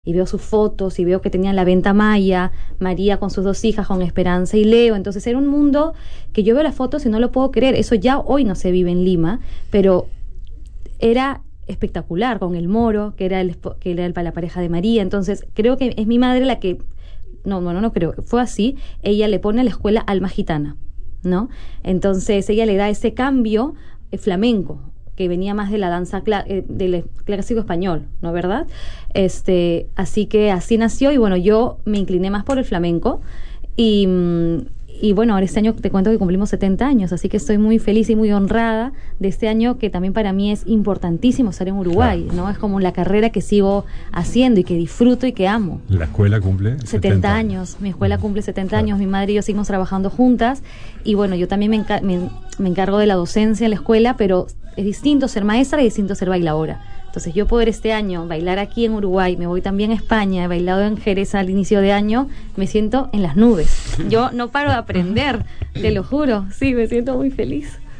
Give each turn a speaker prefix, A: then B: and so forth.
A: y veo sus fotos y veo que tenían la venta Maya, María con sus 2 hijas, con Esperanza y Leo. Entonces era un mundo que yo veo las fotos y no lo puedo creer. Eso ya hoy no se vive en Lima, pero era espectacular, con el Moro, que era la pareja de María. Entonces creo que es mi madre la que, no creo, fue así, ella le pone a la escuela alma gitana, ¿no? Entonces ella le da ese cambio flamenco, que venía más de la danza del clásico español, ¿no, verdad? Así que así nació, y bueno, yo me incliné más por el flamenco, y bueno, ahora este año te cuento que cumplimos 70 años, así que estoy muy feliz y muy honrada de este año, que también para mí es importantísimo estar en Uruguay, ¿no? Es como la carrera que sigo haciendo y que disfruto y que amo.
B: ¿La escuela cumple
A: 70 años? Mi escuela cumple 70 años, mi madre y yo seguimos trabajando juntas, y bueno, yo también me encargo de la docencia en la escuela, pero es distinto ser maestra y distinto ser bailadora. Entonces yo poder este año bailar aquí en Uruguay, me voy también a España, he bailado en Jerez al inicio de año, me siento en las nubes. Yo no paro de aprender, te lo juro, sí, me siento muy feliz.